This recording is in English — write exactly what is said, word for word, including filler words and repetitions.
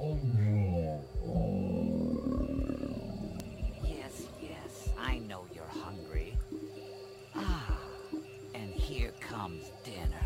Yes, yes, I know you're hungry. Ah, and here comes dinner.